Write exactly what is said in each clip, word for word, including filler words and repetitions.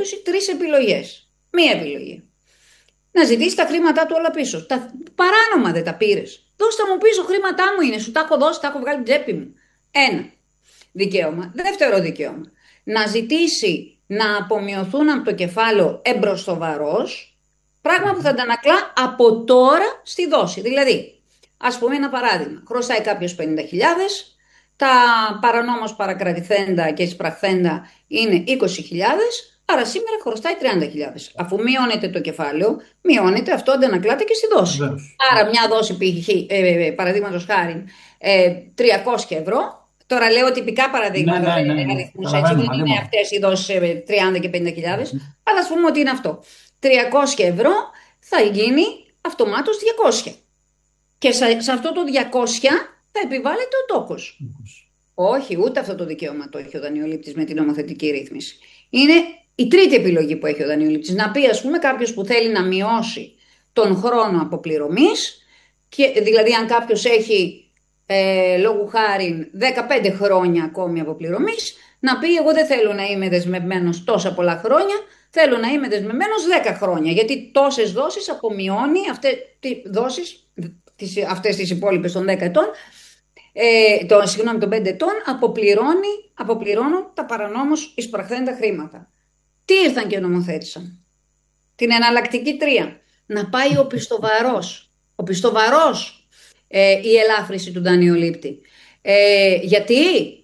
περίπτωση τρεις επιλογές. Μία επιλογή. Να ζητήσει τα χρήματά του όλα πίσω. Τα παράνομα δεν τα πήρες. Δώστε μου πίσω, χρήματά μου είναι. Σου τα έχω δώσει, τα έχω βγάλει την τσέπη μου. Ένα δικαίωμα. Δεύτερο δικαίωμα. Να ζητήσει να απομειωθούν από το κεφάλαιο εμπροστοβαρός, πράγμα που θα αντανακλά από τώρα στη δόση. Δηλαδή, ας πούμε ένα παράδειγμα. Χρωστάει κάποιος πενήντα χιλιάδες, τα παρανόμως παρακρατηθέντα και εισπραχθέντα είναι είκοσι χιλιάδες. Άρα σήμερα χρωστάει τριάντα χιλιάδες. Αφού μειώνεται το κεφάλαιο, μειώνεται, αυτό αντανακλάται και στη δόση. Βεβαίως. Άρα μια δόση π.χ. ε, παραδείγματος χάρη ε, τριακόσια ευρώ. Τώρα λέω τυπικά παραδείγματα, Ναι, ναι, ναι, δεν ναι. αριθμούς έτσι, δεν είναι Καταλαβαίνουμε. αυτές οι δόσεις ε, τριάντα και πενήντα χιλιάδες, αλλά ας πούμε ότι είναι αυτό. τριακόσια ευρώ θα γίνει αυτομάτως διακόσια. Και σε, σε αυτό το διακόσια θα επιβάλλεται ο τόκος. Όχι, ούτε αυτό το δικαίωμα το έχει ο δανειολήπτης με την νομοθετική ρύθμιση. Είναι η τρίτη επιλογή που έχει ο δανειολήπτης. Να πει, ας πούμε, κάποιος που θέλει να μειώσει τον χρόνο αποπληρωμής, και, δηλαδή αν κάποιος έχει ε, λόγου χάριν δεκαπέντε χρόνια ακόμη αποπληρωμής, να πει εγώ δεν θέλω να είμαι δεσμευμένος τόσα πολλά χρόνια, θέλω να είμαι δεσμευμένος δέκα χρόνια, γιατί τόσες δόσεις απομειώνει αυτές τις δόσεις, τις, αυτές τις υπόλοιπες των δέκα ετών, ε, το, συγγνώμη, των πέντε ετών, αποπληρώνει, αποπληρώνουν τα παρανόμως εισπραχθέντα χρήματα. Τι ήρθαν και νομοθέτησαν? Την εναλλακτική τρία. Να πάει ο πιστοβαρός. Ο πιστοβαρός ε, η ελάφρυση του δανειολήπτη. Ε, γιατί?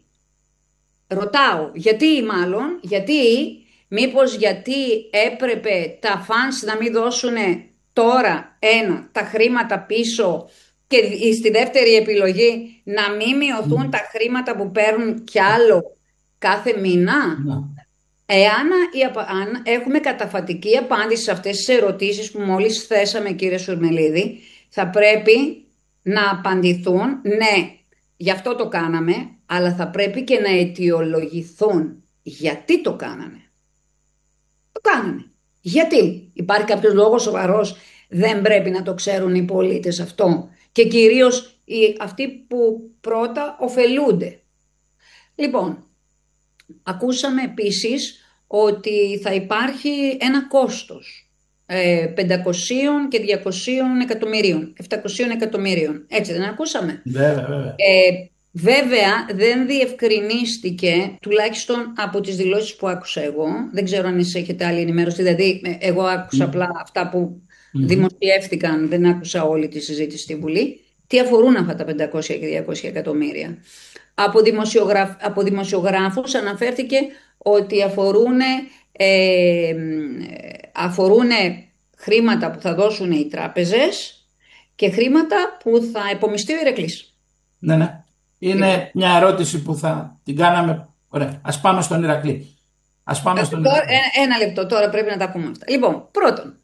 Ρωτάω. Γιατί μάλλον? Γιατί? Μήπως γιατί έπρεπε τα φανς να μην δώσουν τώρα ένα, τα χρήματα πίσω, και στη δεύτερη επιλογή να μην μειωθούν mm. τα χρήματα που παίρνουν κι άλλο κάθε μήνα? Mm. Εάν αν έχουμε καταφατική απάντηση σε αυτές τις ερωτήσεις που μόλις θέσαμε, κύριε Σουρμελίδη, θα πρέπει να απαντηθούν ναι, γι' αυτό το κάναμε, αλλά θα πρέπει και να αιτιολογηθούν γιατί το κάναμε. Το κάναμε. Γιατί? Υπάρχει κάποιος λόγος σοβαρός? Δεν πρέπει να το ξέρουν οι πολίτες αυτό, και κυρίως οι, αυτοί που πρώτα ωφελούνται. Λοιπόν, ακούσαμε επίσης ότι θα υπάρχει ένα κόστος ε, πεντακόσια και διακόσια εκατομμυρίων, επτακόσια εκατομμυρίων. Έτσι δεν ακούσαμε? Βέβαια, βέβαια. Ε, βέβαια δεν διευκρινίστηκε, τουλάχιστον από τις δηλώσεις που άκουσα εγώ, δεν ξέρω αν εσείς έχετε άλλη ενημέρωση, δηλαδή εγώ άκουσα mm. απλά αυτά που mm-hmm. δημοσιεύτηκαν, δεν άκουσα όλη τη συζήτηση στη Βουλή, τι αφορούν αυτά τα πεντακόσια και διακόσια εκατομμύρια. Από, δημοσιογραφ, από δημοσιογράφους αναφέρθηκε ότι αφορούν, ε, αφορούν χρήματα που θα δώσουν οι τράπεζες και χρήματα που θα επομιστεί ο Ηρακλής. Ναι, ναι. Είναι λοιπόν μια ερώτηση που θα την κάναμε. Ωραία. Ας πάμε στον Ηρακλή. Ας πάμε στον τώρα, Ηρακλή. Ένα, ένα λεπτό, τώρα πρέπει να τα πούμε αυτά. Λοιπόν, πρώτον,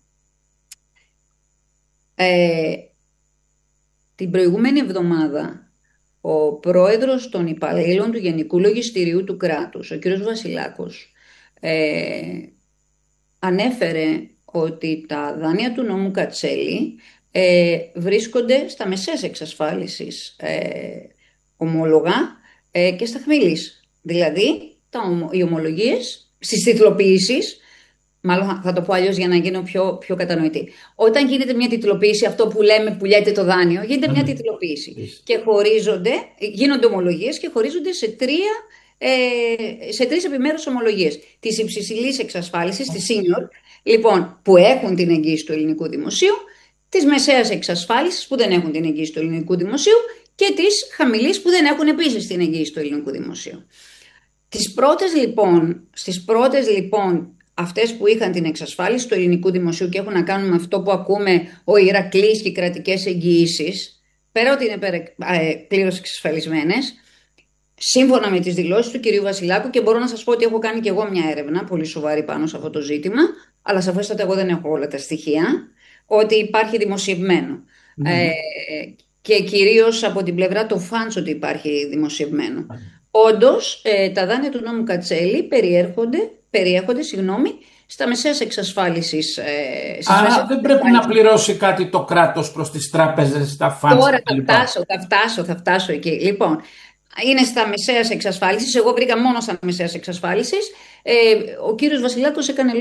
ε, την προηγούμενη εβδομάδα ο πρόεδρος των υπαλλήλων του Γενικού Λογιστηρίου του κράτους, ο κύριος Βασιλάκος, ε, ανέφερε ότι τα δάνεια του νόμου Κατσέλη ε, βρίσκονται στα μεσαίας εξασφάλισης ε, ομόλογα ε, και στα χμηλής. Δηλαδή, τα, οι ομολογίες στις τιτλοποιήσεις, μάλλον θα το πω αλλιώς για να γίνω πιο, πιο κατανοητή. Όταν γίνεται μια τιτλοποίηση, αυτό που λέμε πουλιέται το δάνειο, γίνεται μια τιτλοποίηση. Mm. Και χωρίζονται, γίνονται ομολογίες και χωρίζονται σε, τρία, ε, σε τρεις επιμέρους ομολογίες. Της υψηλής εξασφάλισης, της senior, λοιπόν, που έχουν την εγγύηση του ελληνικού δημοσίου, της μεσαίας εξασφάλισης που δεν έχουν την εγγύηση του ελληνικού δημοσίου και της χαμηλής που δεν έχουν επίσης την εγγύηση του ελληνικού δημοσίου. Τις πρώτες, λοιπόν, στις πρώτες λοιπόν αυτές που είχαν την εξασφάλιση του ελληνικού δημοσίου και έχουν να κάνουν με αυτό που ακούμε ο Ηρακλής και οι κρατικές εγγυήσεις, πέρα ότι είναι πλήρως εξασφαλισμένες, σύμφωνα με τις δηλώσεις του κυρίου Βασιλάκου, και μπορώ να σας πω ότι έχω κάνει και εγώ μια έρευνα πολύ σοβαρή πάνω σε αυτό το ζήτημα, αλλά σαφέστατα εγώ δεν έχω όλα τα στοιχεία, ότι υπάρχει δημοσιευμένο. Mm-hmm. Ε, και κυρίως από την πλευρά του φαντς ότι υπάρχει δημοσιευμένο. Mm-hmm. Όντως, ε, τα δάνεια του νόμου Κατσέλη περιέρχονται, περιέχονται συγγνώμη, στα μεσαίας εξασφάλισης. Ε, Άρα δεν πρέπει να πληρώσει κάτι το κράτος προς τις τράπεζες, τα φαντς. Τώρα θα φτάσω, θα φτάσω, θα φτάσω εκεί. Λοιπόν, είναι στα μεσαίας εξασφάλισης. Εγώ βρήκα μόνο στα μεσαίας εξασφάλισης. Ε, ο κύριος Βασιλάκος έκανε